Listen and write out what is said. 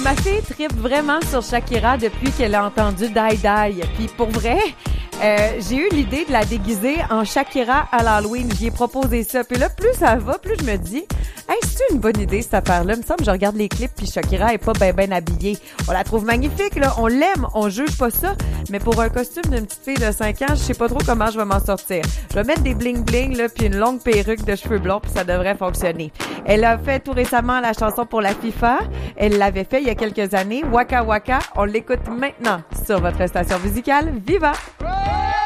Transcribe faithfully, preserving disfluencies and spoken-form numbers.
ma fille tripe vraiment sur Shakira depuis qu'elle a entendu Die Die. Puis pour vrai, euh, j'ai eu l'idée de la déguiser en Shakira à l'Halloween. J'y ai proposé ça. Puis là, plus ça va, plus je me dis, hey, c'est une bonne idée cette affaire-là. Il me semble que je regarde les clips puis Shakira est pas bien ben habillée. On la trouve magnifique, là. On l'aime, on juge pas ça. Mais pour un costume d'une petite fille de cinq ans, je sais pas trop comment je vais m'en sortir. Je vais mettre des bling-bling, là, puis une longue perruque de cheveux blonds, puis ça devrait fonctionner. Elle a fait tout récemment la chanson pour la FIFA. Elle l'avait fait il y a quelques années. Waka Waka, on l'écoute maintenant sur votre station musicale Viva!